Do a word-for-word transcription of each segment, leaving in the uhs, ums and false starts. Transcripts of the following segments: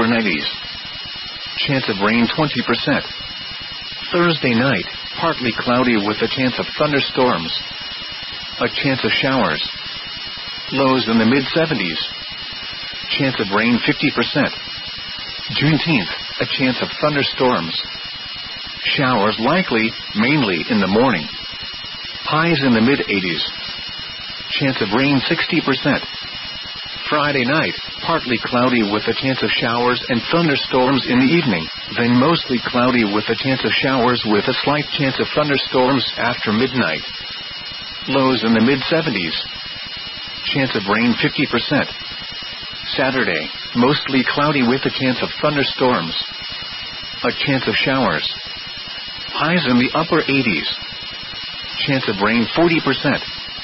nineties. Chance of rain twenty percent. Thursday night, partly cloudy with a chance of thunderstorms. A chance of showers. Lows in the mid-seventies. Chance of rain fifty percent. Juneteenth, a chance of thunderstorms. Showers likely, mainly in the morning. Highs in the mid-eighties. Chance of rain sixty percent. Friday night, partly cloudy with a chance of showers and thunderstorms in the evening, then mostly cloudy with a chance of showers with a slight chance of thunderstorms after midnight. Lows in the mid-seventies. Chance of rain fifty percent. Saturday, mostly cloudy with a chance of thunderstorms. A chance of showers. Highs in the upper eighties. Chance of rain forty percent.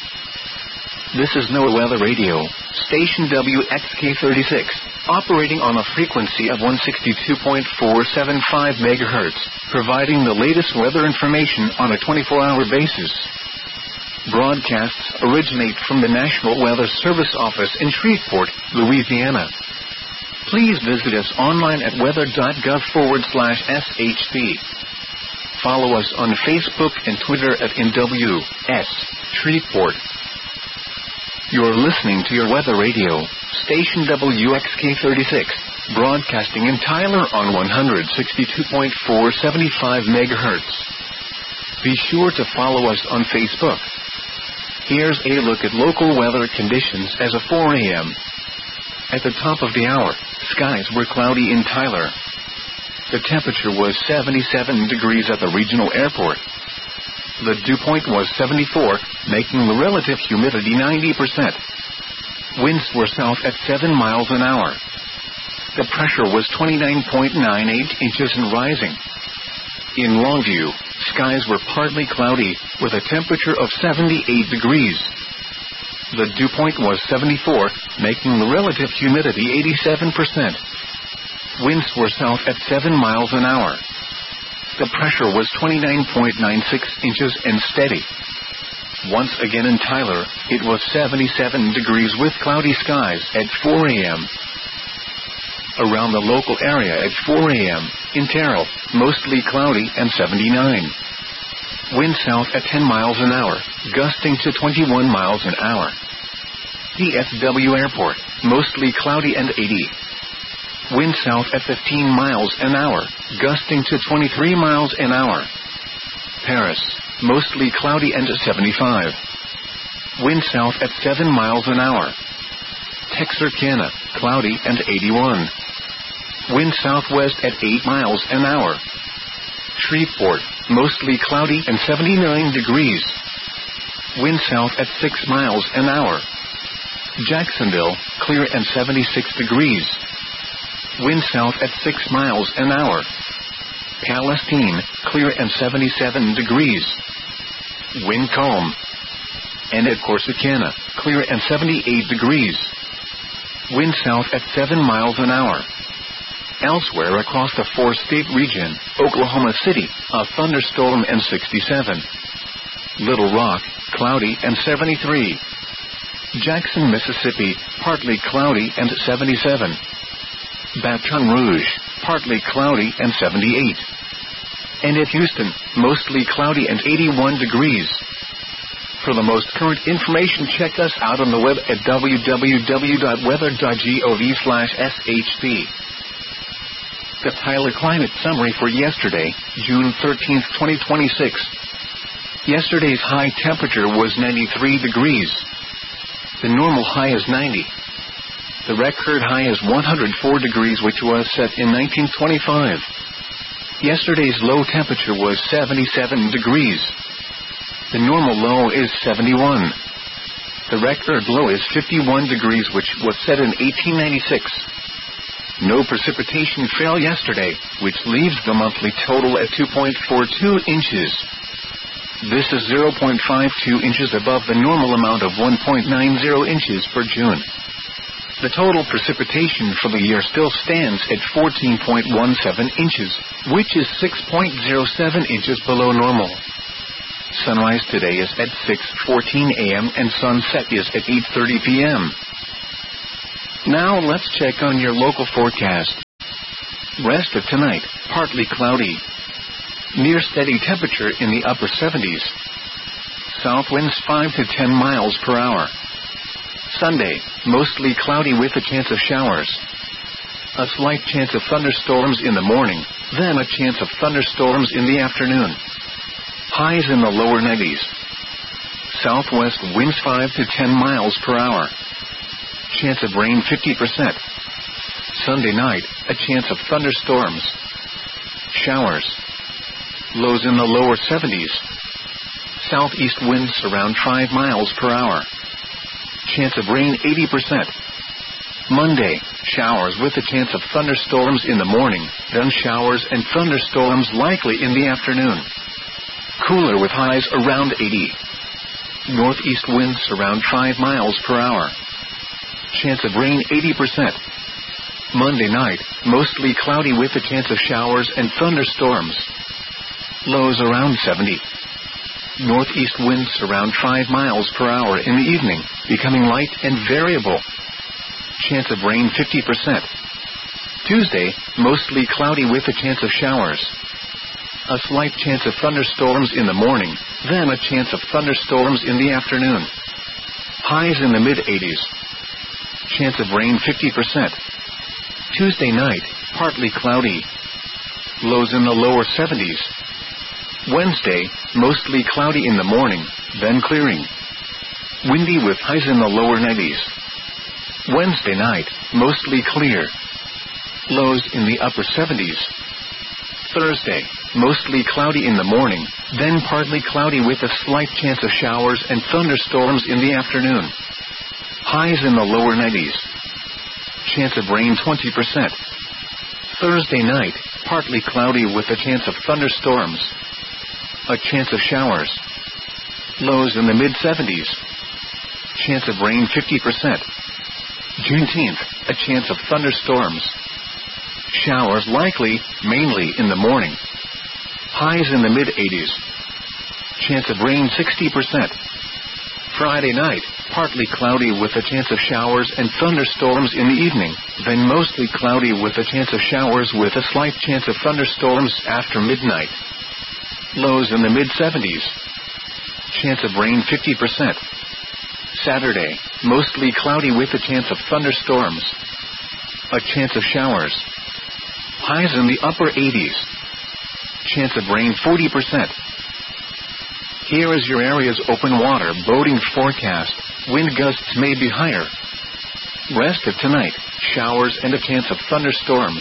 This is NOAA Weather Radio, station W X K thirty-six, operating on a frequency of one sixty-two point four seven five megahertz, providing the latest weather information on a twenty-four hour basis. Broadcasts originate from the National Weather Service office in Shreveport, Louisiana. Please visit us online at weather.gov forward slash SHP. Follow us on Facebook and Twitter at N W S Shreveport. You're listening to your weather radio, station W X K thirty-six, broadcasting in Tyler on one sixty-two point four seven five megahertz. Be sure to follow us on Facebook. Here's a look at local weather conditions as of four a.m. At the top of the hour, skies were cloudy in Tyler. The temperature was seventy-seven degrees at the regional airport. The dew point was seventy-four, making the relative humidity ninety percent. Winds were south at seven miles an hour. The pressure was twenty-nine point nine eight inches and rising. In Longview, skies were partly cloudy, with a temperature of seventy-eight degrees. The dew point was seventy-four, making the relative humidity eighty-seven percent. Winds were south at seven miles an hour. The pressure was twenty-nine point nine six inches and steady. Once again in Tyler, it was seventy-seven degrees with cloudy skies at four a.m. Around the local area at four a.m., in Terrell, mostly cloudy and seventy-nine. Wind south at ten miles an hour, gusting to twenty-one miles an hour. D F W Airport, mostly cloudy and eighty. Wind south at fifteen miles an hour, gusting to twenty-three miles an hour. Paris, mostly cloudy and seventy-five. Wind south at seven miles an hour. Texarkana, cloudy and eighty-one. Wind southwest at eight miles an hour. Shreveport, mostly cloudy and seventy-nine degrees. Wind south at six miles an hour. Jacksonville, clear and seventy-six degrees. Wind south at six miles an hour. Palestine, clear and seventy-seven degrees. Wind calm. And at Corsicana, clear and seventy-eight degrees. Wind south at seven miles an hour. Elsewhere across the four-state region, Oklahoma City, a thunderstorm and sixty-seven. Little Rock, cloudy and seventy-three. Jackson, Mississippi, partly cloudy and seventy-seven. Baton Rouge, partly cloudy and seventy-eight. And at Houston, mostly cloudy and eighty-one degrees. For the most current information, check us out on the web at w w w dot weather dot gov slash S H P. The Tyler Climate Summary for yesterday, June thirteenth, twenty twenty-six. Yesterday's high temperature was ninety-three degrees. The normal high is ninety. The record high is one hundred four degrees, which was set in nineteen twenty-five. Yesterday's low temperature was seventy-seven degrees. The normal low is seventy-one. The record low is fifty-one degrees, which was set in eighteen ninety-six. No precipitation fell yesterday, which leaves the monthly total at two point four two inches. This is zero point five two inches above the normal amount of one point nine zero inches for June. The total precipitation for the year still stands at fourteen point one seven inches, which is six point zero seven inches below normal. Sunrise today is at six fourteen a.m. and sunset is at eight thirty p.m. Now let's check on your local forecast. Rest of tonight, partly cloudy. Near steady temperature in the upper seventies. South winds five to ten miles per hour. Sunday, mostly cloudy with a chance of showers. A slight chance of thunderstorms in the morning, then a chance of thunderstorms in the afternoon. Highs in the lower nineties. Southwest winds five to ten miles per hour. Chance of rain fifty percent. Sunday night, a chance of thunderstorms. Showers. Lows in the lower seventies. Southeast winds around five miles per hour. Chance of rain eighty percent. Monday, showers with a chance of thunderstorms in the morning, then showers and thunderstorms likely in the afternoon. Cooler with highs around eighty. Northeast winds around five miles per hour. Chance of rain eighty percent. Monday night, mostly cloudy with a chance of showers and thunderstorms. Lows around seventy. Northeast winds around five miles per hour in the evening, becoming light and variable. Chance of rain fifty percent. Tuesday, mostly cloudy with a chance of showers. A slight chance of thunderstorms in the morning, then a chance of thunderstorms in the afternoon. Highs in the mid-eighties. Chance of rain fifty percent. Tuesday night, partly cloudy. Lows in the lower seventies. Wednesday, mostly cloudy in the morning, then clearing. Windy with highs in the lower nineties. Wednesday night, mostly clear. Lows in the upper seventies. Thursday, mostly cloudy in the morning, then partly cloudy with a slight chance of showers and thunderstorms in the afternoon. Highs in the lower nineties. Chance of rain twenty percent. Thursday night, partly cloudy with a chance of thunderstorms. A chance of showers. Lows in the mid-seventies. Chance of rain fifty percent. Juneteenth, a chance of thunderstorms. Showers likely, mainly in the morning. Highs in the mid-eighties. Chance of rain sixty percent. Friday night, partly cloudy with a chance of showers and thunderstorms in the evening, then mostly cloudy with a chance of showers with a slight chance of thunderstorms after midnight. Lows in the mid-seventies. Chance of rain fifty percent. Saturday, mostly cloudy with a chance of thunderstorms. A chance of showers. Highs in the upper eighties. Chance of rain forty percent. Here is your area's open water boating forecast. Wind gusts may be higher. Rest of tonight, showers and a chance of thunderstorms.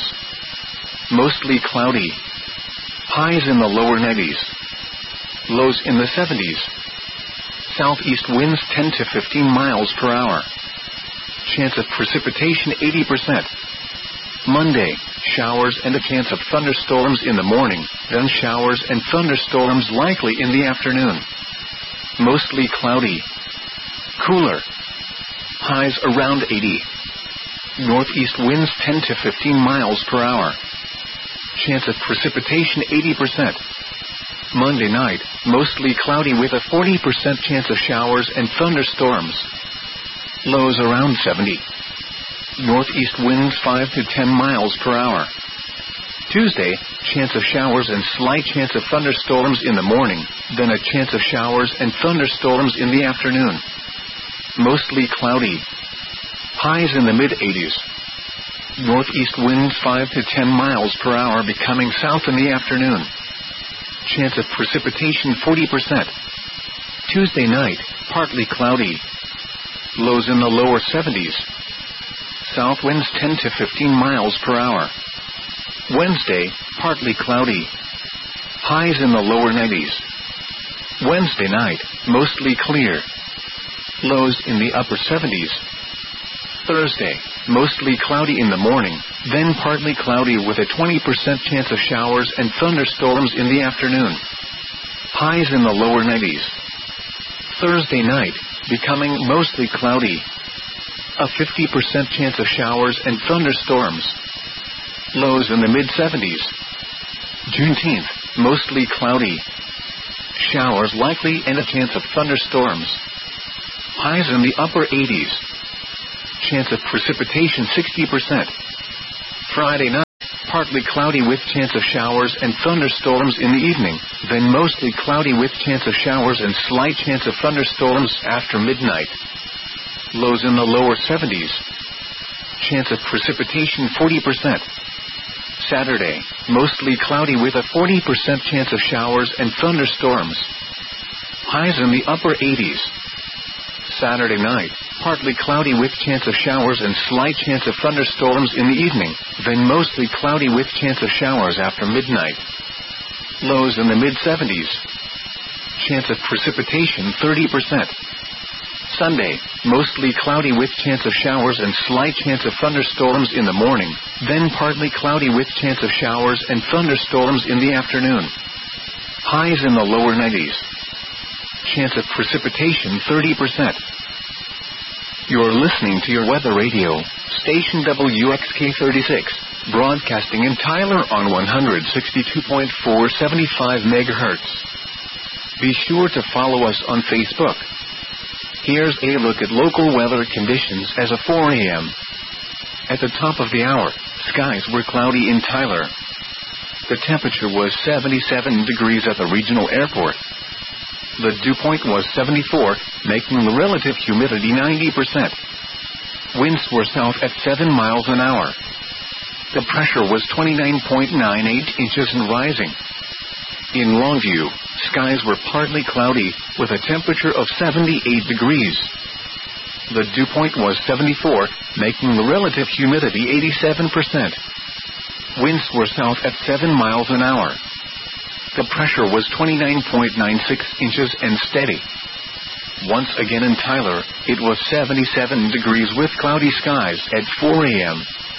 Mostly cloudy. Highs in the lower nineties. Lows in the seventies. Southeast winds ten to fifteen miles per hour. Chance of precipitation eighty percent. Monday, showers and a chance of thunderstorms in the morning, then showers and thunderstorms likely in the afternoon. Mostly cloudy. Cooler. Highs around eighty. Northeast winds ten to fifteen miles per hour. Chance of precipitation eighty percent. Monday night, mostly cloudy with a forty percent chance of showers and thunderstorms. Lows around seventy. Northeast winds five to ten miles per hour. Tuesday, chance of showers and slight chance of thunderstorms in the morning, then a chance of showers and thunderstorms in the afternoon. Mostly cloudy. Highs in the mid-eighties. Northeast winds five to ten miles per hour becoming south in the afternoon. Chance of precipitation forty percent. Tuesday night, partly cloudy. Lows in the lower seventies. South winds ten to fifteen miles per hour. Wednesday, partly cloudy. Highs in the lower nineties. Wednesday night, mostly clear. Lows in the upper seventies. Thursday, mostly cloudy in the morning, then partly cloudy with a twenty percent chance of showers and thunderstorms in the afternoon. Highs in the lower nineties. Thursday night, becoming mostly cloudy. A fifty percent chance of showers and thunderstorms. Lows in the mid-seventies. Juneteenth, mostly cloudy. Showers likely and a chance of thunderstorms. Highs in the upper eighties. Chance of precipitation sixty percent. Friday night, partly cloudy with chance of showers and thunderstorms in the evening, then mostly cloudy with chance of showers and slight chance of thunderstorms after midnight. Lows in the lower seventies. Chance of precipitation forty percent. Saturday, mostly cloudy with a forty percent chance of showers and thunderstorms. Highs in the upper eighties. Saturday night, partly cloudy with chance of showers and slight chance of thunderstorms in the evening, then mostly cloudy with chance of showers after midnight. Lows in the mid seventies. Chance of precipitation thirty percent. Sunday, mostly cloudy with chance of showers and slight chance of thunderstorms in the morning, then partly cloudy with chance of showers and thunderstorms in the afternoon. Highs in the lower nineties. Chance of precipitation thirty percent. You're listening to your weather radio, station W X K thirty-six, broadcasting in Tyler on one sixty-two point four seventy-five megahertz. Be sure to follow us on Facebook. Here's a look at local weather conditions as of four a.m. At the top of the hour, skies were cloudy in Tyler. The temperature was seventy-seven degrees at the regional airport. The dew point was seventy-four, making the relative humidity ninety percent. Winds were south at seven miles an hour. The pressure was twenty-nine point nine eight inches and rising. In Longview, skies were partly cloudy, with a temperature of seventy-eight degrees. The dew point was seventy-four, making the relative humidity eighty-seven percent. Winds were south at seven miles an hour. The pressure was twenty-nine point nine six inches and steady. Once again in Tyler, it was seventy-seven degrees with cloudy skies at four a.m.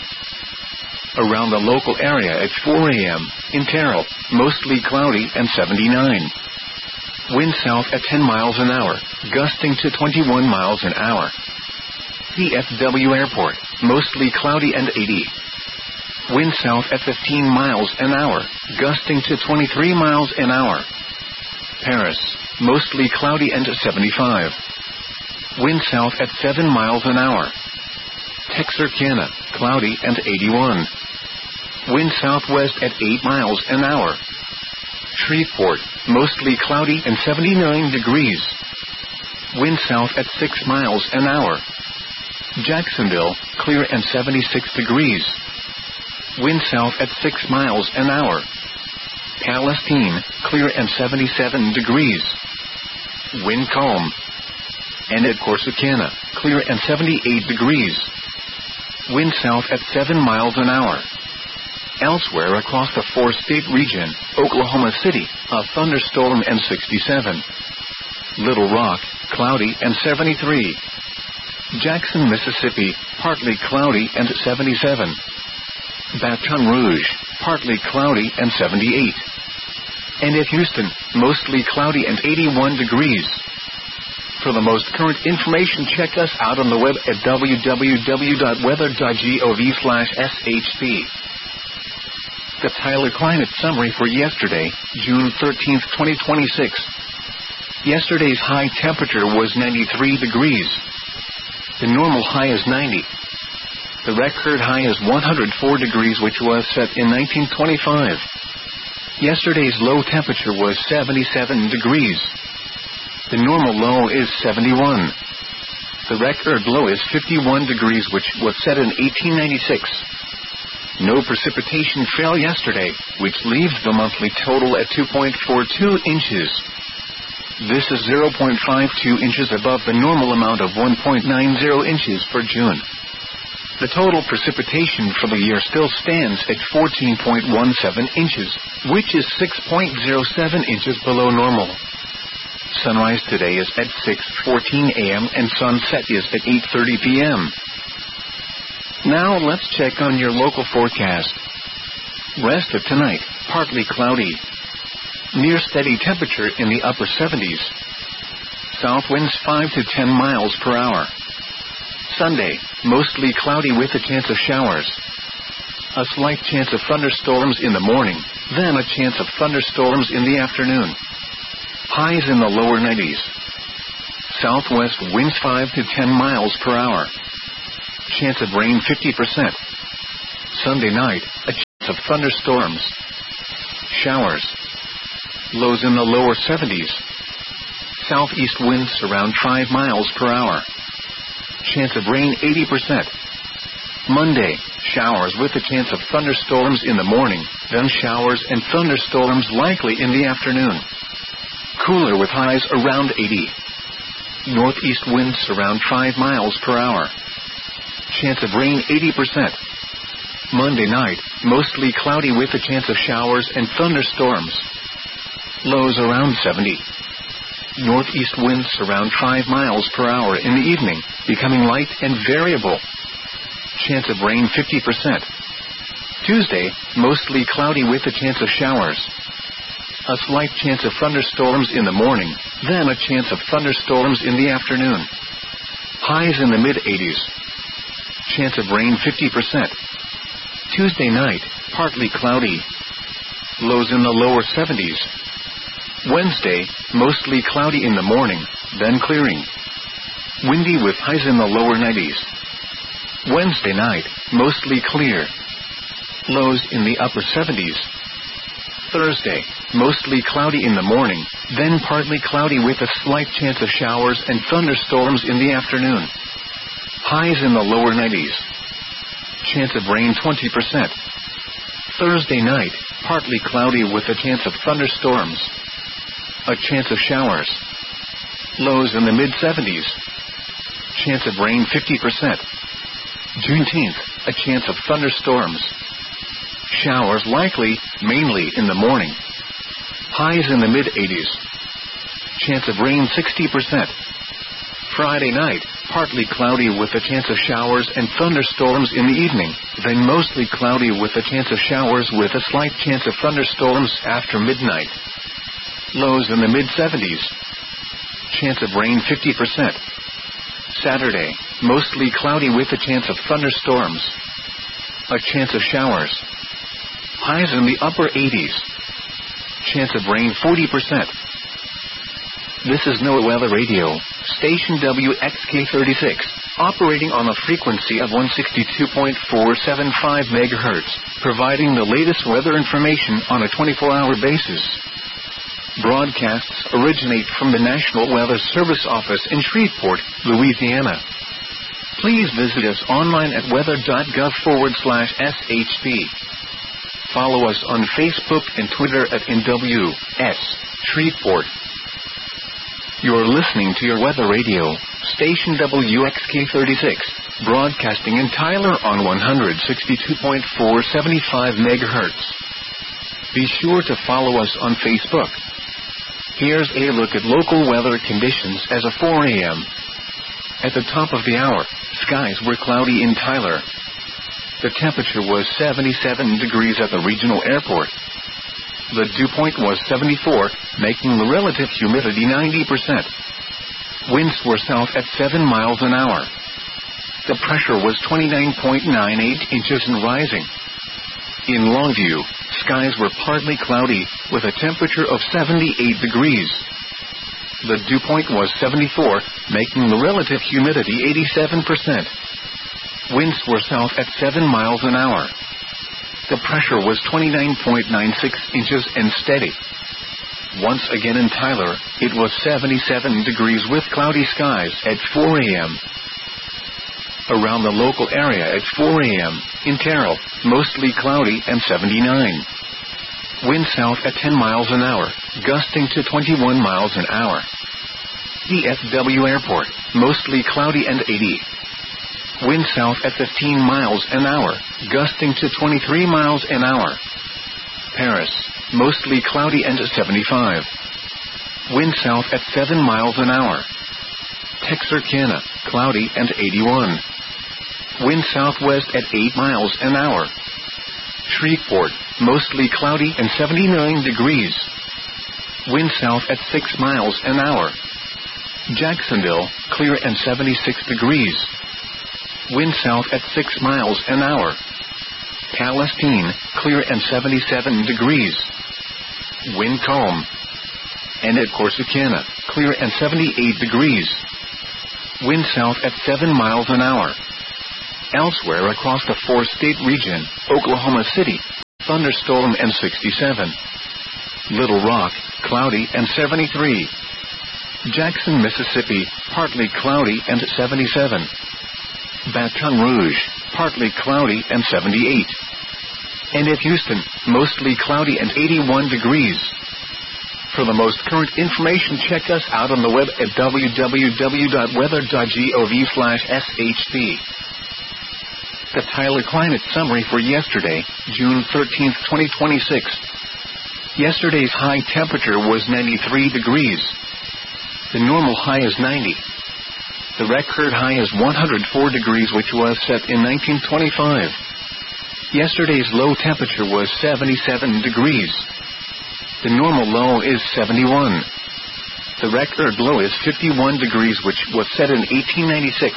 Around the local area at four a.m., in Terrell, mostly cloudy and seventy-nine. Wind south at ten miles an hour, gusting to twenty-one miles an hour. D F W Airport, mostly cloudy and eighty. Wind south at fifteen miles an hour, gusting to twenty-three miles an hour. Paris, mostly cloudy and seventy-five. Wind south at seven miles an hour. Texarkana, cloudy and eighty-one. Wind southwest at eight miles an hour. Shreveport, mostly cloudy and seventy-nine degrees. Wind south at six miles an hour. Jacksonville, clear and seventy-six degrees. Wind south at six miles an hour. Palestine, clear and seventy-seven degrees. Wind calm. And at Corsicana, clear and seventy-eight degrees. Wind south at seven miles an hour. Elsewhere across the four-state region, Oklahoma City, a thunderstorm and sixty-seven. Little Rock, cloudy and seventy-three. Jackson, Mississippi, partly cloudy and seventy-seven. Baton Rouge, partly cloudy and seventy-eight. And at Houston, mostly cloudy and eighty-one degrees. For the most current information, check us out on the web at w w w dot weather dot gov slash s h p. The Tyler Climate Summary for yesterday, June thirteenth, twenty twenty-six. Yesterday's high temperature was ninety-three degrees. The normal high is ninety. The record high is one hundred four degrees, which was set in nineteen twenty-five. Yesterday's low temperature was seventy-seven degrees. The normal low is seventy-one. The record low is fifty-one degrees, which was set in eighteen ninety-six. No precipitation fell yesterday, which leaves the monthly total at two point four two inches. This is zero point five two inches above the normal amount of one point nine zero inches for June. The total precipitation for the year still stands at fourteen point one seven inches, which is six point zero seven inches below normal. Sunrise today is at six fourteen a.m. and sunset is at eight thirty p.m. Now let's check on your local forecast. Rest of tonight, partly cloudy. Near steady temperature in the upper seventies. South winds five to ten miles per hour. Sunday, mostly cloudy with a chance of showers. A slight chance of thunderstorms in the morning, then a chance of thunderstorms in the afternoon. Highs in the lower nineties. Southwest winds five to ten miles per hour. Chance of rain fifty percent. Sunday night, a of thunderstorms. Showers. Lows in the lower seventies. Southeast winds around five miles per hour. Chance of rain eighty percent. Monday, showers with a chance of thunderstorms in the morning, then showers and thunderstorms likely in the afternoon. Cooler with highs around eighty. Northeast winds around five miles per hour. Chance of rain eighty percent. Monday night, mostly cloudy with a chance of showers and thunderstorms. Lows around seventy. Northeast winds around five miles per hour in the evening, becoming light and variable. Chance of rain fifty percent. Tuesday, mostly cloudy with a chance of showers. A slight chance of thunderstorms in the morning, then a chance of thunderstorms in the afternoon. Highs in the mid-eighties. Chance of rain fifty percent. Tuesday night, partly cloudy. Lows in the lower seventies. Wednesday, mostly cloudy in the morning, then clearing. Windy with highs in the lower nineties. Wednesday night, mostly clear. Lows in the upper seventies. Thursday, mostly cloudy in the morning, then partly cloudy with a slight chance of showers and thunderstorms in the afternoon. Highs in the lower nineties. Chance of rain twenty percent. Thursday night, partly cloudy with a chance of thunderstorms. A chance of showers. Lows in the mid-seventies. Chance of rain fifty percent. Juneteenth, a chance of thunderstorms. Showers likely, mainly in the morning. Highs in the mid-eighties. Chance of rain sixty percent. Friday night, partly cloudy with a chance of showers and thunderstorms in the evening, then mostly cloudy with a chance of showers with a slight chance of thunderstorms after midnight. Lows in the mid-seventies. Chance of rain fifty percent. Saturday, mostly cloudy with a chance of thunderstorms. A chance of showers. Highs in the upper eighties. Chance of rain forty percent. This is NOAA Weather Radio, station W X K thirty-six, operating on a frequency of one sixty-two point four seven five megahertz, providing the latest weather information on a twenty-four hour basis. Broadcasts originate from the National Weather Service office in Shreveport, Louisiana. Please visit us online at weather.gov forward slash SHP. Follow us on Facebook and Twitter at N W S Shreveport. You're listening to your weather radio, station W X K thirty-six, broadcasting in Tyler on one sixty-two point four seven five megahertz. Be sure to follow us on Facebook. Here's a look at local weather conditions as of four a.m. At the top of the hour, skies were cloudy in Tyler. The temperature was seventy-seven degrees at the regional airport. The dew point was seventy-four, making the relative humidity ninety percent. Winds were south at seven miles an hour. The pressure was twenty-nine point nine eight inches and rising. In Longview, skies were partly cloudy, with a temperature of seventy-eight degrees. The dew point was seventy-four, making the relative humidity eighty-seven percent. Winds were south at seven miles an hour. The pressure was twenty-nine point nine six inches and steady. Once again in Tyler, it was seventy-seven degrees with cloudy skies at four a.m. Around the local area at four a.m., in Terrell, mostly cloudy and seventy-nine. Wind south at ten miles an hour, gusting to twenty-one miles an hour. D F W Airport, mostly cloudy and eighty. Wind south at fifteen miles an hour, gusting to twenty-three miles an hour. Paris, mostly cloudy and seventy-five. Wind south at seven miles an hour. Texarkana, cloudy and eighty-one. Wind southwest at eight miles an hour. Shreveport, mostly cloudy and seventy-nine degrees. Wind south at six miles an hour. Jacksonville, clear and seventy-six degrees. Wind south at six miles an hour. Palestine, clear and seventy-seven degrees. Wind calm. And at Corsicana, clear and seventy-eight degrees. Wind south at seven miles an hour. Elsewhere across the four-state region, Oklahoma City, thunderstorm and sixty-seven. Little Rock, cloudy and seventy-three. Jackson, Mississippi, partly cloudy and seventy-seven. Baton Rouge, partly cloudy and seventy-eight. And at Houston, mostly cloudy and eighty-one degrees. For the most current information, check us out on the web at w w w dot weather dot gov slash s h p. The Tyler Climate Summary for yesterday, June thirteenth, twenty twenty-six. Yesterday's high temperature was ninety-three degrees. The normal high is ninety. The record high is one hundred four degrees, which was set in nineteen twenty-five. Yesterday's low temperature was seventy-seven degrees. The normal low is seventy-one. The record low is fifty-one degrees, which was set in eighteen ninety-six.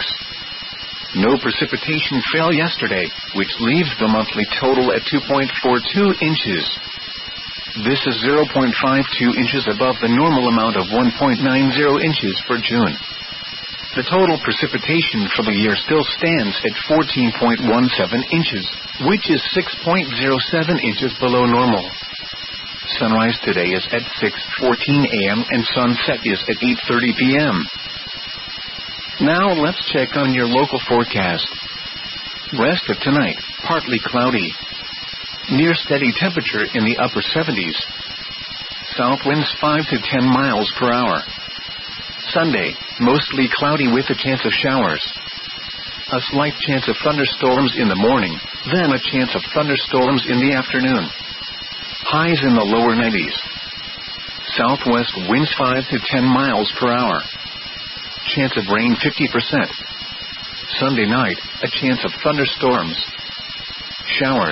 No precipitation fell yesterday, which leaves the monthly total at two point four two inches. This is zero point five two inches above the normal amount of one point nine zero inches for June. The total precipitation for the year still stands at fourteen point one seven inches, which is six point zero seven inches below normal. Sunrise today is at six fourteen a m and sunset is at eight thirty p m Now let's check on your local forecast. Rest of tonight, partly cloudy. Near steady temperature in the upper seventies. South winds five to ten miles per hour. Sunday, mostly cloudy with a chance of showers. A slight chance of thunderstorms in the morning, then a chance of thunderstorms in the afternoon. Highs in the lower nineties. Southwest winds five to ten miles per hour. Chance of rain fifty percent. Sunday night, a chance of thunderstorms. Showers.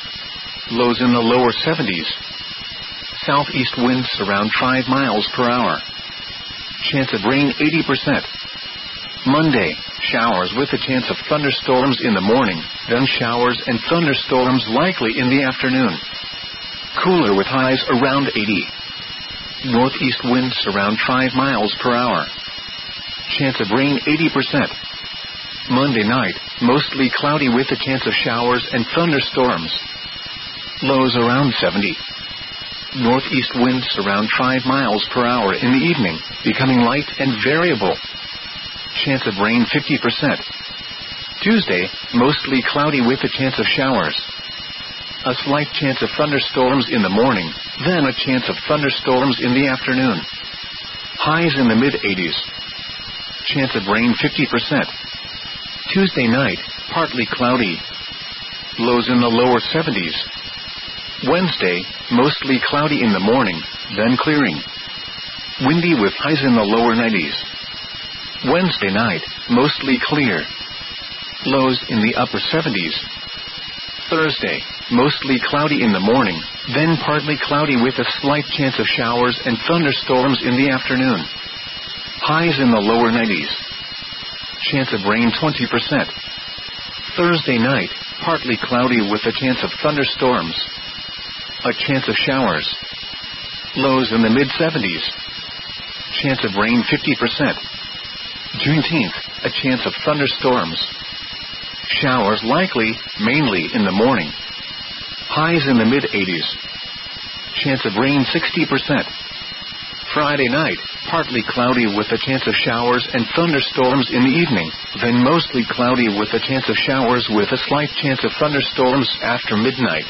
Lows in the lower seventies. Southeast winds around five miles per hour. Chance of rain eighty percent. Monday, showers with a chance of thunderstorms in the morning, then showers and thunderstorms likely in the afternoon. Cooler with highs around eighty. Northeast winds around five miles per hour. Chance of rain eighty percent. Monday night, mostly cloudy with a chance of showers and thunderstorms. Lows around seventy. Northeast winds around five miles per hour in the evening, becoming light and variable. Chance of rain fifty percent. Tuesday, mostly cloudy with a chance of showers. A slight chance of thunderstorms in the morning, then a chance of thunderstorms in the afternoon. Highs in the mid-eighties. Chance of rain fifty percent. Tuesday night, partly cloudy. Lows in the lower seventies. Wednesday, mostly cloudy in the morning, then clearing. Windy with highs in the lower nineties. Wednesday night, mostly clear. Lows in the upper seventies. Thursday, mostly cloudy in the morning, then partly cloudy with a slight chance of showers and thunderstorms in the afternoon. Highs in the lower nineties. Chance of rain twenty percent. Thursday night, partly cloudy with a chance of thunderstorms. A chance of showers. Lows in the mid-seventies. Chance of rain fifty percent. Juneteenth, a chance of thunderstorms. Showers likely, mainly in the morning. Highs in the mid-eighties. Chance of rain sixty percent. Friday night, partly cloudy with a chance of showers and thunderstorms in the evening, then mostly cloudy with a chance of showers with a slight chance of thunderstorms after midnight.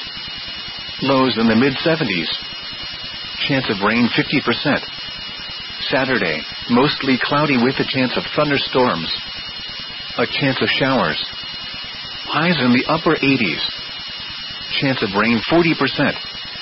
Lows in the mid-seventies. Chance of rain fifty percent. Saturday, mostly cloudy with a chance of thunderstorms. A chance of showers. Highs in the upper eighties. Chance of rain forty percent.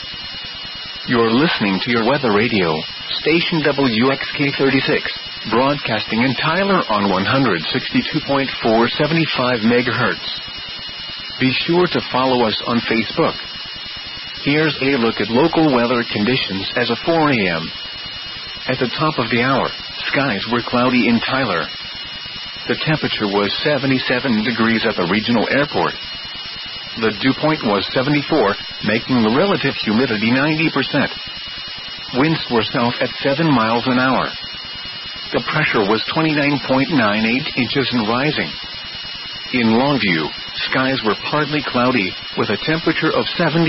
You're listening to your weather radio, station W X K thirty-six, broadcasting in Tyler on one sixty-two point four seventy-five megahertz. Be sure to follow us on Facebook. Here's a look at local weather conditions as of four a m At the top of the hour, skies were cloudy in Tyler. The temperature was seventy-seven degrees at the regional airport. The dew point was seventy-four, making the relative humidity ninety percent. Winds were south at seven miles an hour. The pressure was twenty-nine point nine eight inches and rising. In Longview, skies were partly cloudy, with a temperature of seventy-eight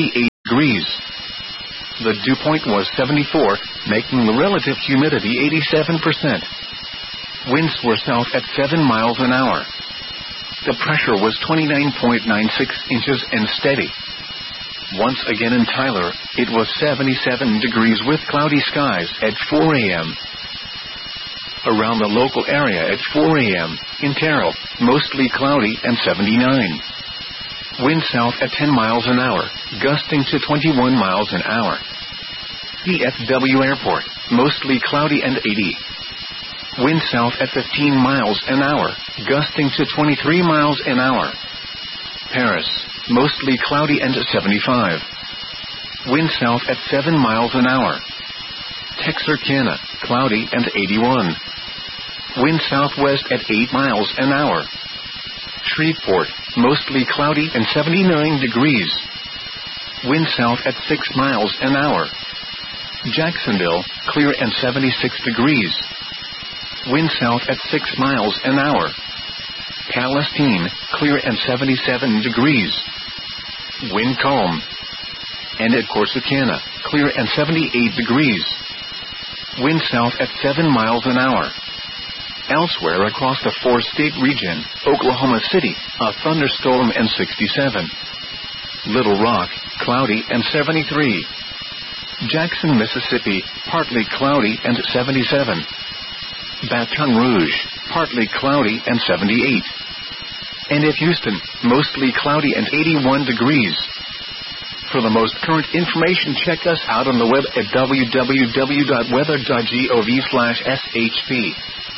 degrees. The dew point was seventy-four, making the relative humidity eighty-seven percent. Winds were south at seven miles an hour. The pressure was twenty-nine point nine six inches and steady. Once again in Tyler, it was seventy-seven degrees with cloudy skies at four a.m. Around the local area at four a.m., in Terrell, mostly cloudy and seventy-nine. Wind south at ten miles an hour, gusting to twenty-one miles an hour. D F W Airport, mostly cloudy and eighty. Wind south at fifteen miles an hour, gusting to twenty-three miles an hour. Paris, mostly cloudy and seventy-five. Wind south at seven miles an hour. Texarkana, cloudy and eighty-one. Wind southwest at eight miles an hour. Shreveport, mostly cloudy and seventy-nine degrees. Wind south at six miles an hour. Jacksonville, clear and seventy-six degrees. Wind south at six miles an hour. Palestine, clear and seventy-seven degrees. Wind calm. And at Corsicana, clear and seventy-eight degrees. Wind south at seven miles an hour. Elsewhere across the four-state region, Oklahoma City, a thunderstorm and sixty-seven. Little Rock, cloudy and seventy-three. Jackson, Mississippi, partly cloudy and seventy-seven. Baton Rouge, partly cloudy and seventy-eight. And at Houston, mostly cloudy and eighty-one degrees. For the most current information, check us out on the web at w w w dot weather dot gov slash s h p.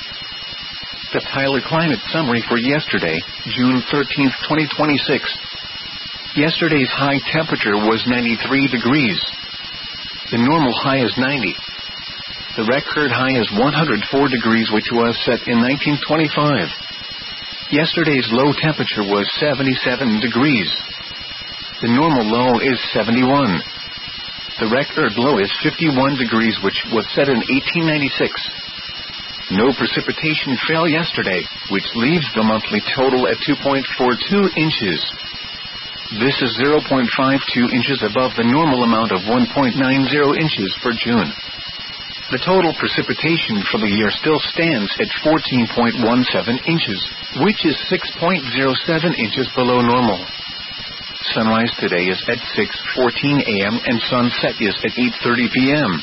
The Tyler Climate Summary for yesterday, June thirteenth, twenty twenty-six. Yesterday's high temperature was ninety-three degrees. The normal high is ninety. The record high is one hundred four degrees, which was set in nineteen twenty-five. Yesterday's low temperature was seventy-seven degrees. The normal low is seventy-one. The record low is fifty-one degrees, which was set in eighteen ninety-six. No precipitation fell yesterday, which leaves the monthly total at two point four two inches. This is zero point five two inches above the normal amount of one point nine zero inches for June. The total precipitation for the year still stands at fourteen point one seven inches, which is six point zero seven inches below normal. Sunrise today is at six fourteen a.m. and sunset is at eight thirty p.m.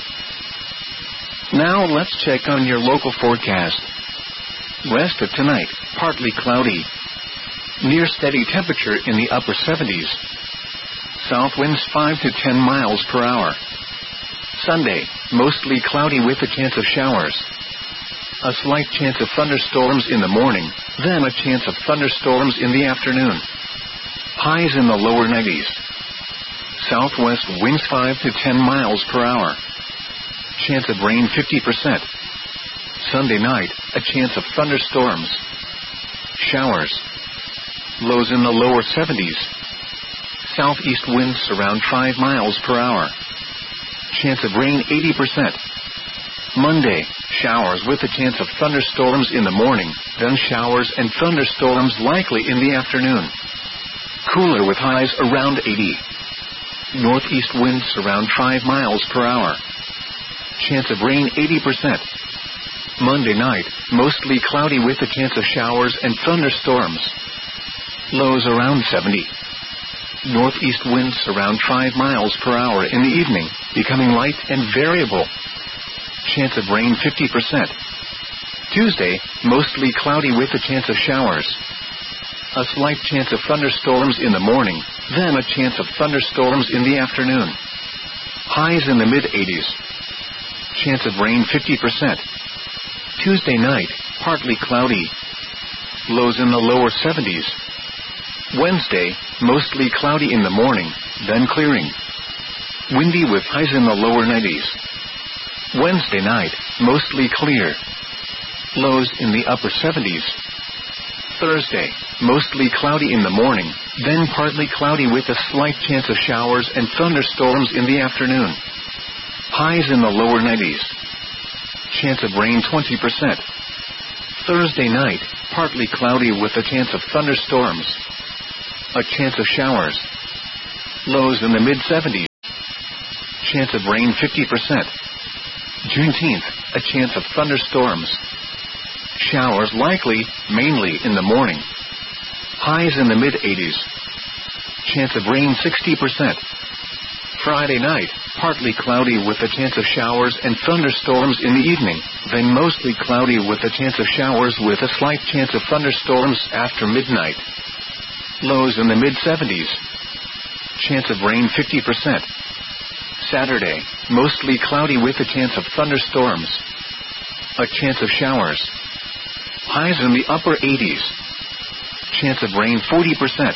Now let's check on your local forecast. Rest of tonight, partly cloudy. Near steady temperature in the upper seventies. South winds five to ten miles per hour. Sunday, mostly cloudy with a chance of showers. A slight chance of thunderstorms in the morning, then a chance of thunderstorms in the afternoon. Highs in the lower nineties. Southwest winds five to ten miles per hour. Chance of rain fifty percent. Sunday night, a chance of thunderstorms. Showers. Lows in the lower seventies. Southeast winds around five miles per hour. Chance of rain eighty percent. Monday, showers with a chance of thunderstorms in the morning, then showers and thunderstorms likely in the afternoon. Cooler with highs around eighty. Northeast winds around five miles per hour. Chance of rain eighty percent. Monday night, mostly cloudy with a chance of showers and thunderstorms. Lows around seventy. Northeast winds around five miles per hour in the evening, becoming light and variable. Chance of rain fifty percent. Tuesday, mostly cloudy with a chance of showers. A slight chance of thunderstorms in the morning, then a chance of thunderstorms in the afternoon. Highs in the mid-eighties. Chance of rain fifty percent. Tuesday night, partly cloudy. Lows in the lower seventies. Wednesday, mostly cloudy in the morning, then clearing. Windy with highs in the lower nineties. Wednesday night, mostly clear. Lows in the upper seventies. Thursday, mostly cloudy in the morning, then partly cloudy with a slight chance of showers and thunderstorms in the afternoon. Highs in the lower nineties. Chance of rain twenty percent. Thursday night, partly cloudy with a chance of thunderstorms. A chance of showers. Lows in the mid seventies. chance of rain fifty percent. Juneteenth, a chance of thunderstorms. Showers likely, mainly in the morning. Highs in the mid-eighties. Chance of rain sixty percent. Friday night, partly cloudy with a chance of showers and thunderstorms in the evening, then mostly cloudy with a chance of showers with a slight chance of thunderstorms after midnight. Lows in the mid-seventies. Chance of rain fifty percent. Saturday, mostly cloudy with a chance of thunderstorms. A chance of showers. Highs in the upper eighties. Chance of rain forty percent.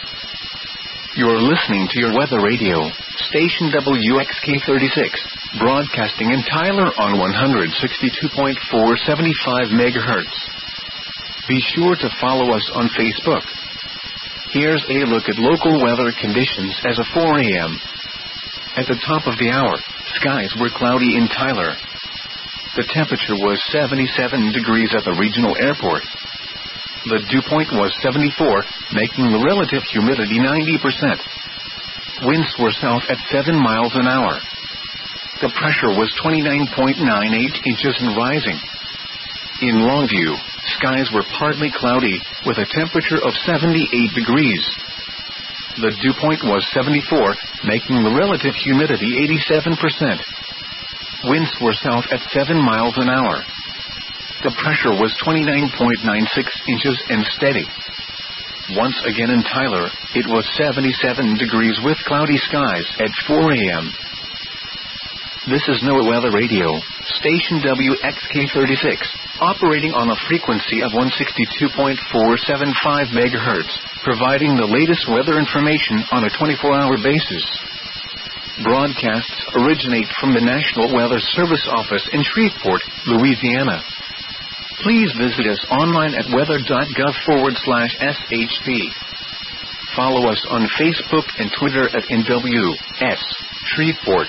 You're listening to your weather radio, station W X K thirty-six, broadcasting in Tyler on one sixty-two point four seventy-five megahertz. Be sure to follow us on Facebook. Here's a look at local weather conditions as of four a.m. At the top of the hour, skies were cloudy in Tyler. The temperature was seventy-seven degrees at the regional airport. The dew point was seventy-four, making the relative humidity ninety percent. Winds were south at seven miles an hour. The pressure was twenty-nine point nine eight inches and rising. In Longview, skies were partly cloudy, with a temperature of seventy-eight degrees. The dew point was seventy-four, making the relative humidity eighty-seven percent. Winds were south at seven miles an hour. The pressure was twenty-nine point nine six inches and steady. Once again in Tyler, it was seventy-seven degrees with cloudy skies at four a.m. This is NOAA Weather Radio, station W X K thirty-six, operating on a frequency of one sixty-two point four seven five megahertz, providing the latest weather information on a twenty-four hour basis. Broadcasts originate from the National Weather Service office in Shreveport, Louisiana. Please visit us online at weather.gov forward slash SHP. Follow us on Facebook and Twitter at N W S Shreveport.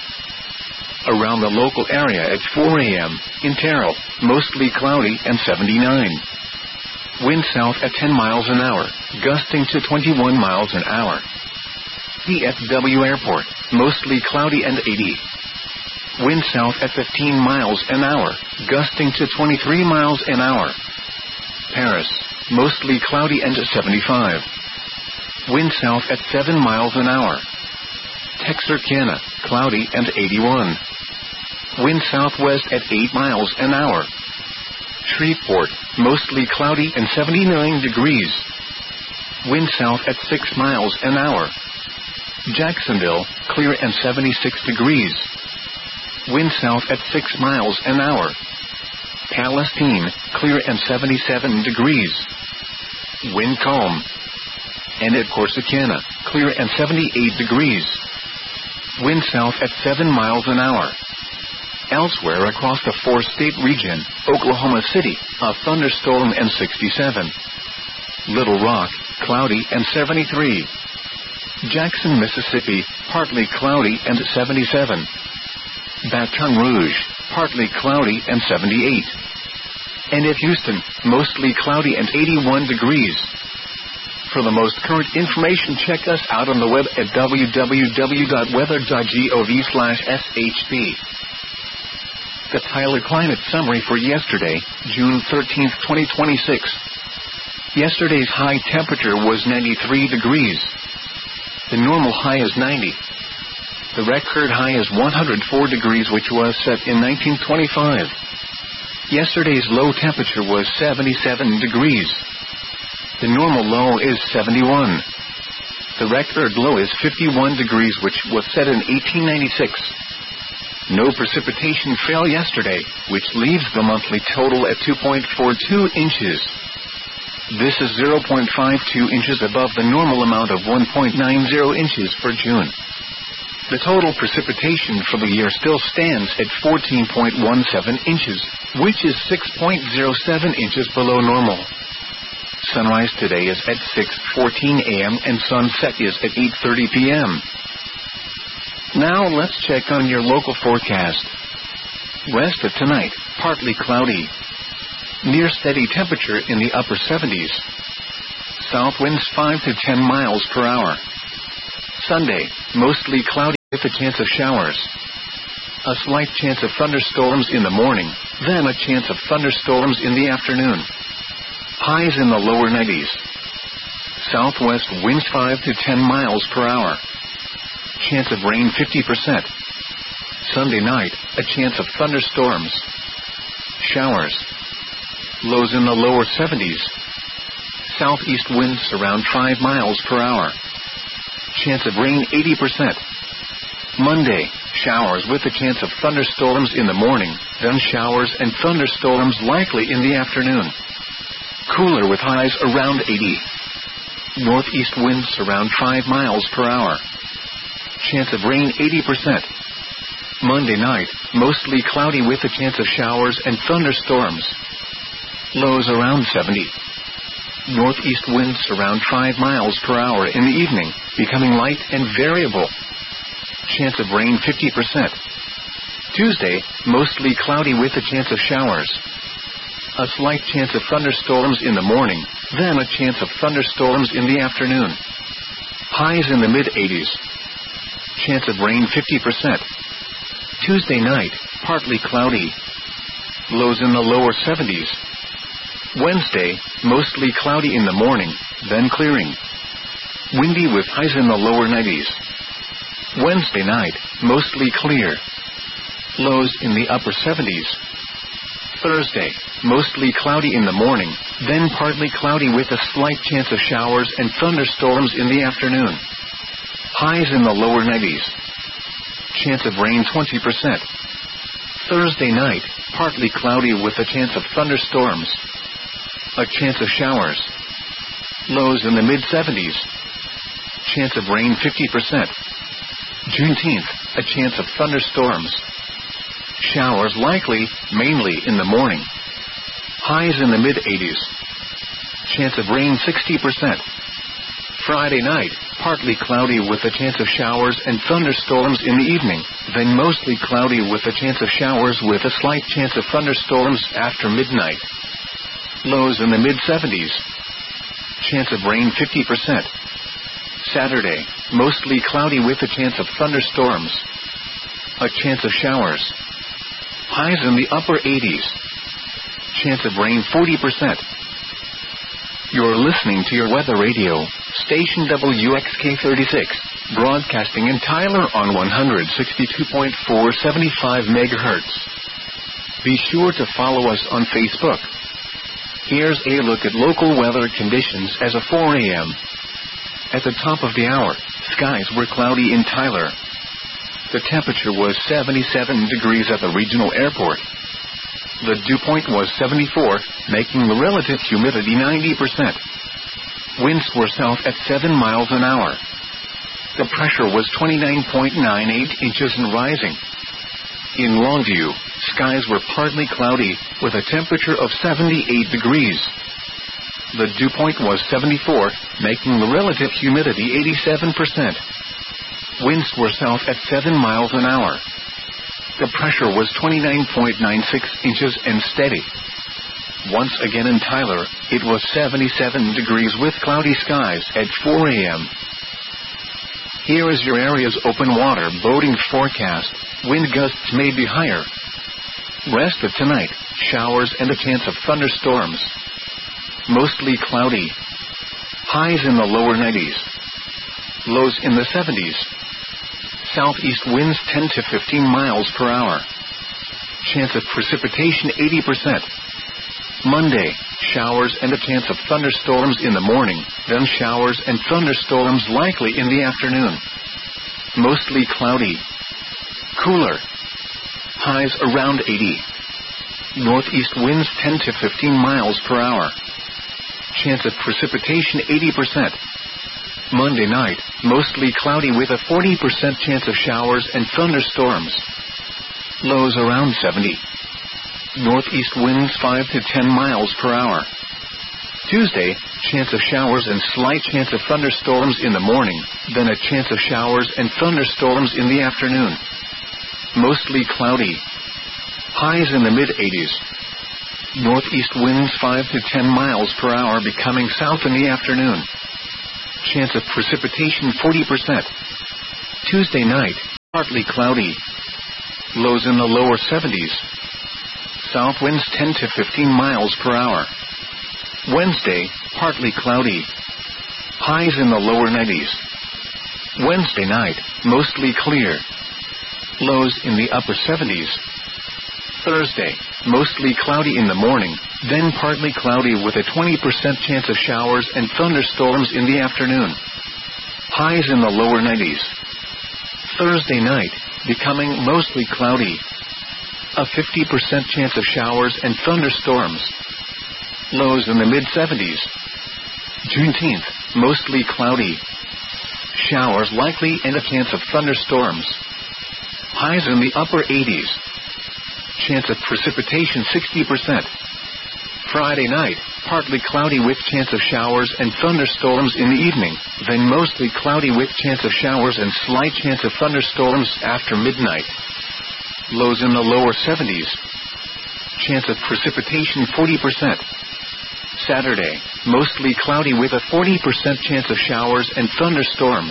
Around the local area at four a.m. in Terrell, mostly cloudy and seventy-nine. Wind south at ten miles an hour, gusting to twenty-one miles an hour. D F W Airport, mostly cloudy and eighty. Wind south at fifteen miles an hour, gusting to twenty-three miles an hour. Paris, mostly cloudy and seventy-five. Wind south at seven miles an hour. Texarkana, cloudy and eighty-one. Wind southwest at eight miles an hour. Shreveport, mostly cloudy and seventy-nine degrees. Wind south at six miles an hour. Jacksonville, clear and seventy-six degrees. Wind south at six miles an hour. Palestine, clear and seventy-seven degrees. Wind calm. And at Corsicana, clear and seventy-eight degrees. Wind south at seven miles an hour. Elsewhere across the four-state region, Oklahoma City, a thunderstorm and sixty-seven. Little Rock, cloudy and seventy-three. Jackson, Mississippi, partly cloudy and seventy-seven. Baton Rouge, partly cloudy and seventy-eight. And at Houston, mostly cloudy and eighty-one degrees. For the most current information, check us out on the web at w w w dot weather dot gov slash S H P. The Tyler Climate Summary for yesterday, June thirteenth, twenty twenty-six. Yesterday's high temperature was ninety-three degrees. The normal high is ninety. The record high is one hundred four degrees, which was set in nineteen twenty-five. Yesterday's low temperature was seventy-seven degrees. The normal low is seventy-one. The record low is fifty-one degrees, which was set in eighteen ninety-six. No precipitation fell yesterday, which leaves the monthly total at two point four two inches. This is zero point five two inches above the normal amount of one point nine zero inches for June. The total precipitation for the year still stands at fourteen point one seven inches, which is six point zero seven inches below normal. Sunrise today is at six fourteen a.m. and sunset is at eight thirty p.m. Now let's check on your local forecast. West of tonight, partly cloudy. Near steady temperature in the upper seventies. South winds five to ten miles per hour. Sunday, mostly cloudy. with a chance of showers. A slight chance of thunderstorms in the morning, then a chance of thunderstorms in the afternoon. Highs in the lower nineties. Southwest winds five to ten miles per hour. Chance of rain fifty percent. Sunday night, a chance of thunderstorms. Showers. Lows in the lower seventies. Southeast winds around five miles per hour. Chance of rain eighty percent. Monday, showers with a chance of thunderstorms in the morning, then showers and thunderstorms likely in the afternoon. Cooler with highs around eighty. Northeast winds around five miles per hour. Chance of rain eighty percent. Monday night, mostly cloudy with a chance of showers and thunderstorms. Lows around seventy. Northeast winds around five miles per hour in the evening, becoming light and variable. Chance of rain fifty percent. Tuesday, mostly cloudy with a chance of showers. A slight chance of thunderstorms in the morning, then a chance of thunderstorms in the afternoon. Highs in the mid-eighties. Chance of rain fifty percent. Tuesday night, partly cloudy. Lows in the lower seventies. Wednesday, mostly cloudy in the morning, then clearing. Windy with highs in the lower nineties. Wednesday night, mostly clear. Lows in the upper seventies. Thursday, mostly cloudy in the morning, then partly cloudy with a slight chance of showers and thunderstorms in the afternoon. Highs in the lower nineties. Chance of rain twenty percent. Thursday night, partly cloudy with a chance of thunderstorms. A chance of showers. Lows in the mid-seventies. Chance of rain fifty percent. Juneteenth, a chance of thunderstorms. Showers likely, mainly in the morning. Highs in the mid-eighties. Chance of rain sixty percent. Friday night, partly cloudy with a chance of showers and thunderstorms in the evening, then mostly cloudy with a chance of showers with a slight chance of thunderstorms after midnight. Lows in the mid-seventies. Chance of rain fifty percent. Saturday, mostly cloudy with a chance of thunderstorms. A chance of showers. Highs in the upper eighties. Chance of rain forty percent. You're listening to your weather radio, station W X K thirty-six, broadcasting in Tyler on one sixty-two point four seventy-five megahertz. Be sure to follow us on Facebook. Here's a look at local weather conditions as of four a.m. At the top of the hour, skies were cloudy in Tyler. The temperature was seventy-seven degrees at the regional airport. The dew point was seventy-four, making the relative humidity ninety percent. Winds were south at seven miles an hour. The pressure was twenty-nine point nine eight inches and rising. In Longview, skies were partly cloudy, with a temperature of seventy-eight degrees. The dew point was seventy-four, making the relative humidity eighty-seven percent. Winds were south at seven miles an hour. The pressure was twenty-nine point nine six inches and steady. Once again in Tyler, it was seventy-seven degrees with cloudy skies at four a.m. Here is your area's open water boating forecast. Wind gusts may be higher. Rest of tonight, showers and a chance of thunderstorms. Mostly cloudy. Highs in the lower nineties. Lows in the seventies. Southeast winds ten to fifteen miles per hour. Chance of precipitation eighty percent. Monday, showers and a chance of thunderstorms in the morning, then showers and thunderstorms likely in the afternoon. Mostly cloudy. Cooler. Highs around eighty. Northeast winds ten to fifteen miles per hour. Chance of precipitation eighty percent. Monday night, mostly cloudy with a forty percent chance of showers and thunderstorms. Lows around seventy. Northeast winds five to ten miles per hour. Tuesday, chance of showers and slight chance of thunderstorms in the morning, then a chance of showers and thunderstorms in the afternoon. Mostly cloudy. Highs in the mid-eighties. Northeast winds five to ten miles per hour becoming south in the afternoon. Chance of precipitation forty percent. Tuesday night, partly cloudy. Lows in the lower seventies. South winds ten to fifteen miles per hour. Wednesday, partly cloudy. Highs in the lower nineties. Wednesday night, mostly clear. Lows in the upper seventies. Thursday, mostly cloudy in the morning, then partly cloudy with a twenty percent chance of showers and thunderstorms in the afternoon. Highs in the lower nineties. Thursday night, becoming mostly cloudy. A fifty percent chance of showers and thunderstorms. Lows in the mid seventies. Juneteenth, mostly cloudy. Showers likely and a chance of thunderstorms. Highs in the upper eighties. Chance of precipitation sixty percent. Friday night, partly cloudy with chance of showers and thunderstorms in the evening, then mostly cloudy with chance of showers and slight chance of thunderstorms after midnight. Lows in the lower seventies. Chance of precipitation forty percent. Saturday, mostly cloudy with a forty percent chance of showers and thunderstorms.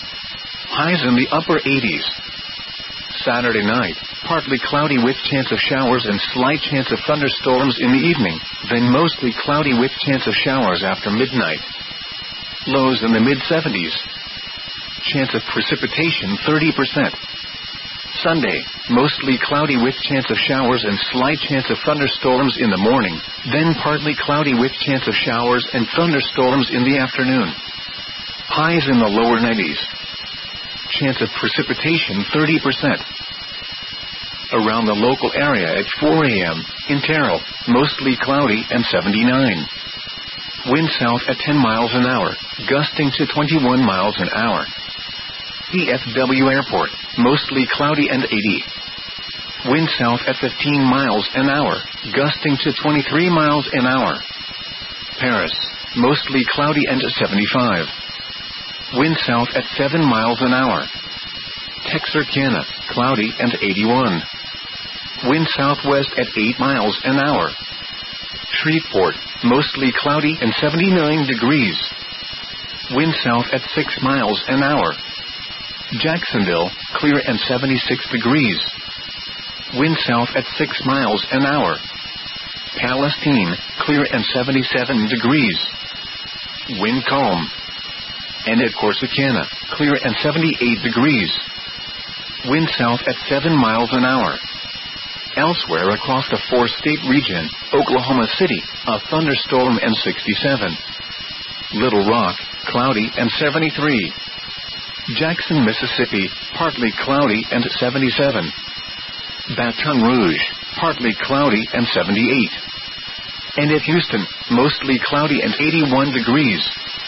Highs in the upper eighties. Saturday night, partly cloudy with chance of showers and slight chance of thunderstorms in the evening, then mostly cloudy with chance of showers after midnight. Lows in the mid seventies. Chance of precipitation thirty percent. Sunday, mostly cloudy with chance of showers and slight chance of thunderstorms in the morning, then partly cloudy with chance of showers and thunderstorms in the afternoon. Highs in the lower nineties. Chance of precipitation thirty percent. Around the local area at four a.m., in Terrell, mostly cloudy and seventy-nine. Wind south at ten miles an hour, gusting to twenty-one miles an hour. D F W Airport, mostly cloudy and eighty. Wind south at fifteen miles an hour, gusting to twenty-three miles an hour. Paris, mostly cloudy and seventy-five. Wind south at seven miles an hour. Texarkana, cloudy and eighty-one. Wind southwest at eight miles an hour. Shreveport, mostly cloudy and seventy-nine degrees. Wind south at six miles an hour. Jacksonville, clear and seventy-six degrees. Wind south at six miles an hour. Palestine, clear and seventy-seven degrees. Wind calm. And at Corsicana, clear and seventy-eight degrees. Wind south at seven miles an hour. Elsewhere across the four-state region, Oklahoma City, a thunderstorm and sixty-seven. Little Rock, cloudy and seventy-three. Jackson, Mississippi, partly cloudy and seventy-seven. Baton Rouge, partly cloudy and seventy-eight. And at Houston, mostly cloudy and eighty-one degrees.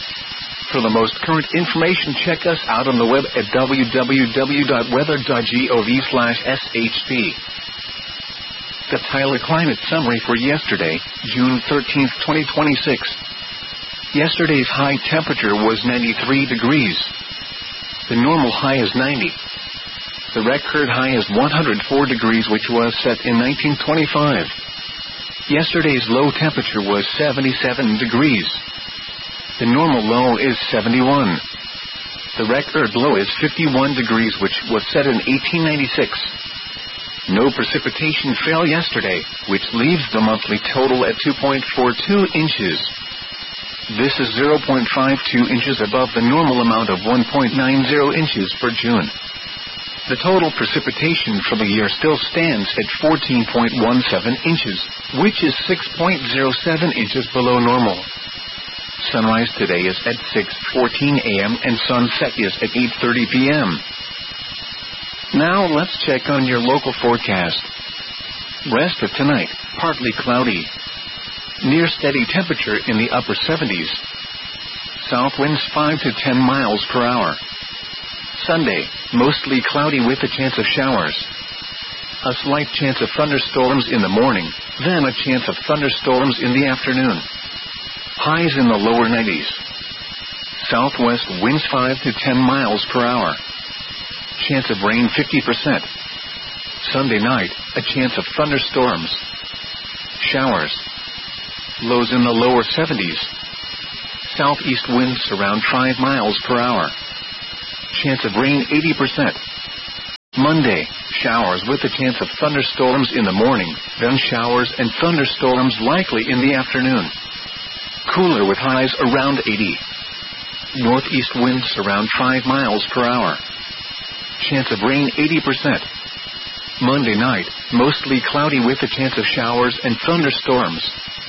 For the most current information, check us out on the web at w w w dot weather dot gov slash s h p. The Tyler Climate Summary for yesterday, June thirteenth, twenty twenty-six. Yesterday's high temperature was ninety-three degrees. The normal high is ninety. The record high is one hundred four degrees, which was set in nineteen twenty-five. Yesterday's low temperature was seventy-seven degrees. The normal low is seventy-one. The record low is fifty-one degrees, which was set in eighteen ninety-six. No precipitation fell yesterday, which leaves the monthly total at two point four two inches. This is zero point five two inches above the normal amount of one point nine zero inches for June. The total precipitation for the year still stands at fourteen point one seven inches, which is six point zero seven inches below normal. Sunrise today is at six fourteen a.m. and sunset is at eight thirty p.m. Now let's check on your local forecast. Rest of tonight, partly cloudy. Near steady temperature in the upper seventies. South winds five to ten miles per hour. Sunday, mostly cloudy with a chance of showers. A slight chance of thunderstorms in the morning, then a chance of thunderstorms in the afternoon. Highs in the lower nineties. Southwest winds five to ten miles per hour. Chance of rain fifty percent. Sunday night, a chance of thunderstorms. Showers. Lows in the lower seventies. Southeast winds around five miles per hour. Chance of rain eighty percent. Monday, showers with a chance of thunderstorms in the morning, then showers and thunderstorms likely in the afternoon. Cooler with highs around eighty. Northeast winds around five miles per hour. Chance of rain eighty percent. Monday night, mostly cloudy with a chance of showers and thunderstorms.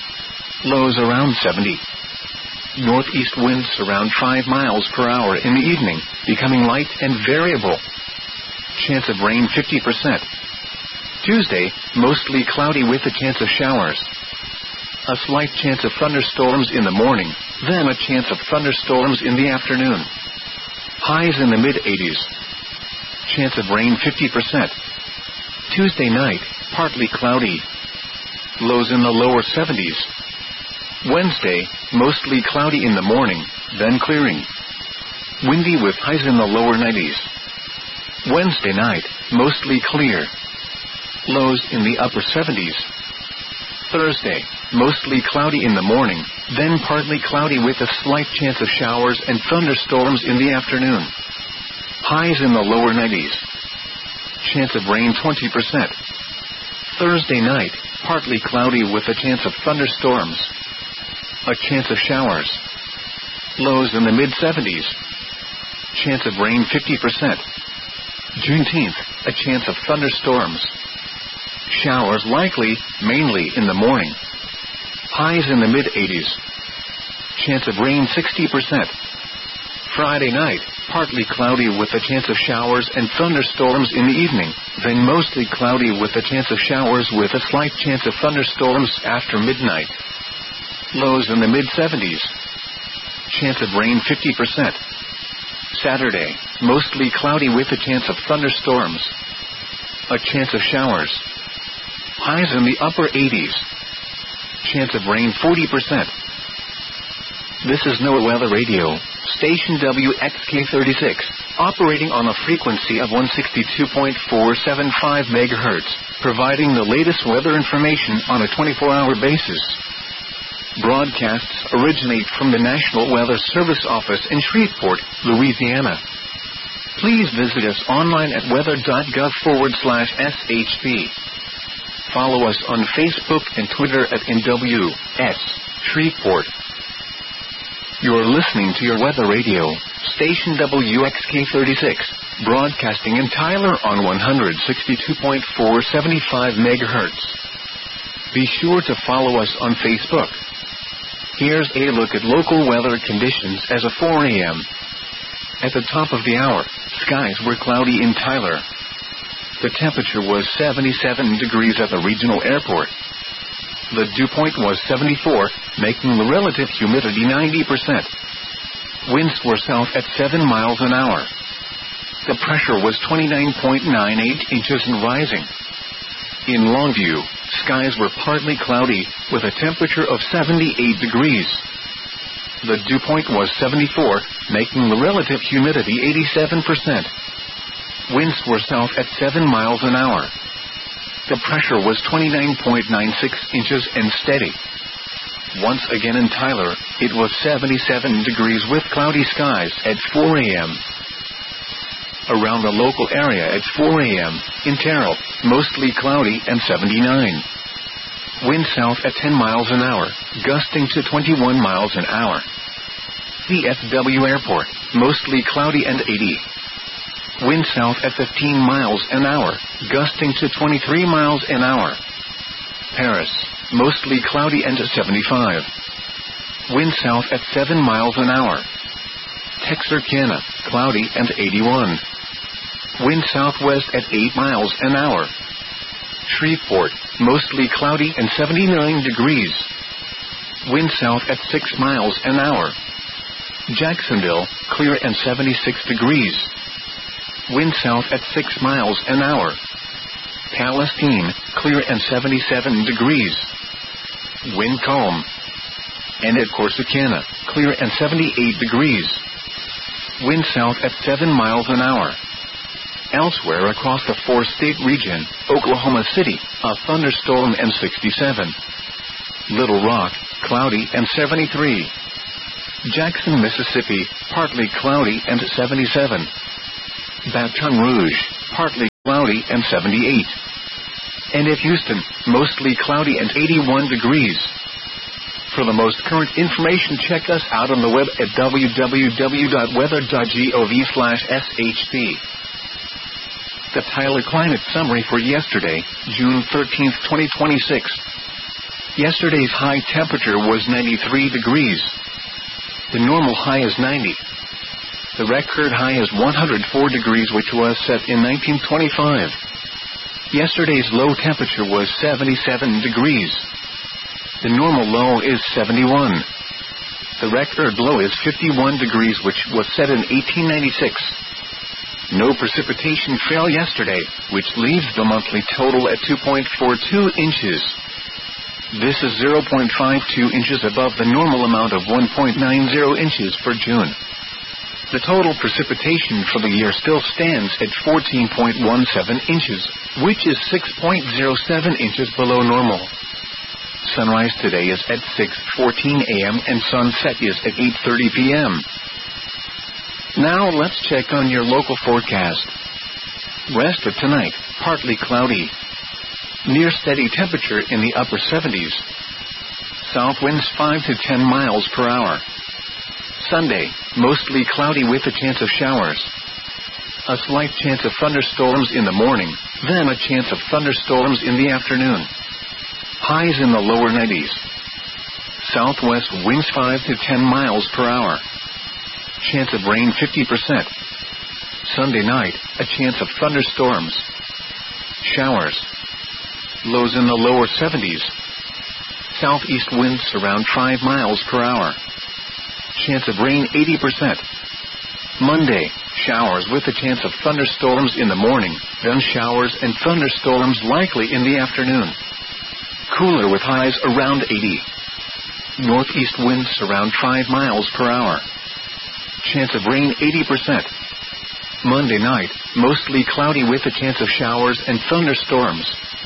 Lows around seventy. Northeast winds around five miles per hour in the evening, becoming light and variable. Chance of rain fifty percent. Tuesday, mostly cloudy with a chance of showers. A slight chance of thunderstorms in the morning, then a chance of thunderstorms in the afternoon. Highs in the mid-eighties. Chance of rain fifty percent. Tuesday night, partly cloudy. Lows in the lower seventies. Wednesday, mostly cloudy in the morning, then clearing. Windy with highs in the lower nineties. Wednesday night, mostly clear. Lows in the upper seventies. Thursday, mostly cloudy in the morning, then partly cloudy with a slight chance of showers and thunderstorms in the afternoon. Highs in the lower nineties. Chance of rain twenty percent. Thursday night, partly cloudy with a chance of thunderstorms. A chance of showers. Lows in the mid-seventies. Chance of rain fifty percent. Juneteenth, a chance of thunderstorms. Showers likely, mainly in the morning. Highs in the mid-eighties. Chance of rain sixty percent. Friday night, partly cloudy with a chance of showers and thunderstorms in the evening, then mostly cloudy with a chance of showers with a slight chance of thunderstorms after midnight. Lows in the mid-seventies. Chance of rain fifty percent. Saturday, mostly cloudy with a chance of thunderstorms. A chance of showers. Highs in the upper eighties. Chance of rain forty percent. This is NOAA Weather Radio, station W X K thirty-six, operating on a frequency of one sixty-two point four seven five megahertz, providing the latest weather information on a twenty-four hour basis. Broadcasts originate from the National Weather Service office in Shreveport, Louisiana. Please visit us online at weather.gov forward slash SHP. Follow us on Facebook and Twitter at N W S Shreveport. You're listening to your weather radio, station W X K thirty-six, broadcasting in Tyler on one sixty-two point four seven five megahertz. Be sure to follow us on Facebook. Here's a look at local weather conditions as of four a.m. At the top of the hour, skies were cloudy in Tyler. The temperature was seventy-seven degrees at the regional airport. The dew point was seventy-four, making the relative humidity ninety percent. Winds were south at seven miles an hour. The pressure was twenty-nine point nine eight inches and rising. In Longview, skies were partly cloudy, with a temperature of seventy-eight degrees. The dew point was seventy-four, making the relative humidity eighty-seven percent. Winds were south at seven miles an hour. The pressure was twenty-nine point nine six inches and steady. Once again in Tyler, it was seventy-seven degrees with cloudy skies at four a.m. Around the local area at four a.m., in Terrell, mostly cloudy and seventy-nine. Wind south at ten miles an hour, gusting to twenty-one miles an hour. D F W Airport, mostly cloudy and eighty. Wind south at fifteen miles an hour, gusting to twenty-three miles an hour. Paris, mostly cloudy and seventy-five. Wind south at seven miles an hour. Texarkana, cloudy and eighty-one. Wind southwest at eight miles an hour. Shreveport, mostly cloudy and seventy-nine degrees. Wind south at six miles an hour. Jacksonville, clear and seventy-six degrees. Wind south at six miles an hour. Palestine, clear and seventy-seven degrees. Wind calm. And at Corsicana, clear and seventy-eight degrees. Wind south at seven miles an hour. Elsewhere across the four-state region, Oklahoma City, a thunderstorm and sixty-seven. Little Rock, cloudy and seventy-three. Jackson, Mississippi, partly cloudy and seventy-seven. Baton Rouge, partly cloudy and seventy-eight. And at Houston, mostly cloudy and eighty-one degrees. For the most current information, check us out on the web at w w w dot weather dot gov slash s h p. The Tyler Climate Summary for yesterday, June thirteenth, twenty twenty-six. Yesterday's high temperature was ninety-three degrees. The normal high is ninety. The record high is one hundred four degrees, which was set in nineteen twenty-five. Yesterday's low temperature was seventy-seven degrees. The normal low is seventy-one. The record low is fifty-one degrees, which was set in eighteen ninety-six. No precipitation fell yesterday, which leaves the monthly total at two point four two inches. This is zero point five two inches above the normal amount of one point nine zero inches for June. The total precipitation for the year still stands at fourteen point one seven inches, which is six point zero seven inches below normal. Sunrise today is at six fourteen a m and sunset is at eight thirty p m Now let's check on your local forecast. Rest of tonight, partly cloudy. Near steady temperature in the upper seventies. South winds five to ten miles per hour. Sunday, mostly cloudy with a chance of showers. A slight chance of thunderstorms in the morning, then a chance of thunderstorms in the afternoon. Highs in the lower nineties. Southwest winds five to ten miles per hour. Chance of rain fifty percent. Sunday night, a chance of thunderstorms. Showers. Lows in the lower seventies. Southeast winds around five miles per hour. Chance of rain eighty percent. Monday, showers with a chance of thunderstorms in the morning, then showers and thunderstorms likely in the afternoon. Cooler with highs around eighty. Northeast winds around five miles per hour. Chance of rain eighty percent. Monday night, mostly cloudy with a chance of showers and thunderstorms.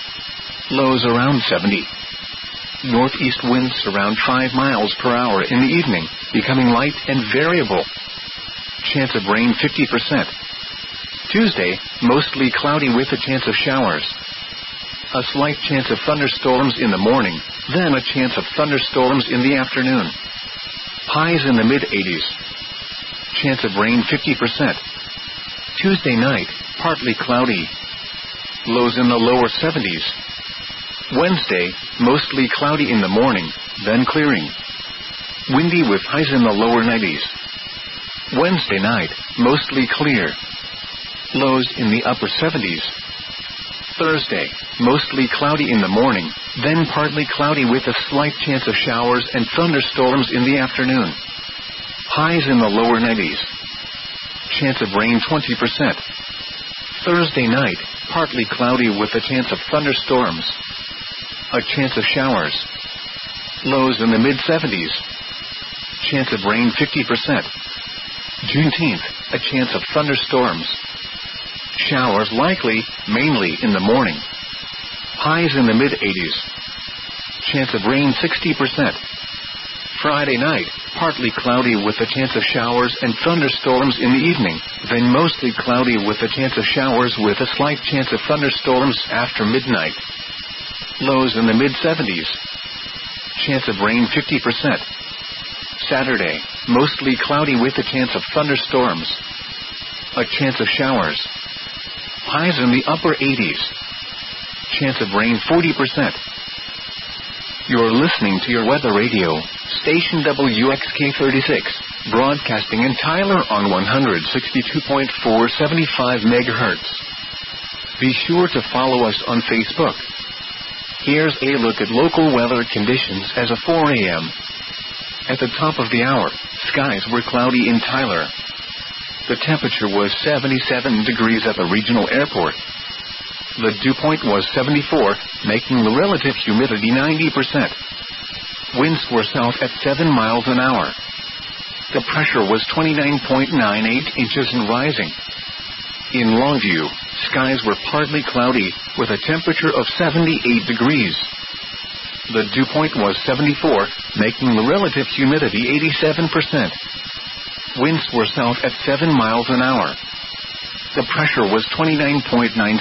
Lows around seventy. Northeast winds around five miles per hour in the evening, becoming light and variable. Chance of rain fifty percent. Tuesday, mostly cloudy with a chance of showers. A slight chance of thunderstorms in the morning, then a chance of thunderstorms in the afternoon. Highs in the mid-eighties. Chance of rain fifty percent. Tuesday night, partly cloudy. Lows in the lower seventies. Wednesday, mostly cloudy in the morning, then clearing. Windy with highs in the lower nineties. Wednesday night, mostly clear. Lows in the upper seventies. Thursday, mostly cloudy in the morning, then partly cloudy with a slight chance of showers and thunderstorms in the afternoon. Highs in the lower nineties. Chance of rain twenty percent. Thursday night, partly cloudy with a chance of thunderstorms. A chance of showers. Lows in the mid-seventies. Chance of rain fifty percent. Juneteenth, a chance of thunderstorms. Showers likely, mainly in the morning. Highs in the mid-eighties. Chance of rain sixty percent. Friday night, partly cloudy with a chance of showers and thunderstorms in the evening, then mostly cloudy with a chance of showers with a slight chance of thunderstorms after midnight. Lows in the mid-seventies. Chance of rain fifty percent. Saturday, mostly cloudy with a chance of thunderstorms. A chance of showers. Highs in the upper eighties. Chance of rain forty percent. You're listening to your weather radio, station W X K thirty-six, broadcasting in Tyler on one sixty-two point four seventy-five megahertz. Be sure to follow us on Facebook. Here's a look at local weather conditions as of four a m At the top of the hour, skies were cloudy in Tyler. The temperature was seventy-seven degrees at the regional airport. The dew point was seventy-four, making the relative humidity ninety percent. Winds were south at seven miles an hour. The pressure was twenty-nine point nine eight inches and rising. In Longview, skies were partly cloudy, with a temperature of seventy-eight degrees. The dew point was seventy-four, making the relative humidity eighty-seven percent. Winds were south at seven miles an hour. The pressure was twenty-nine point nine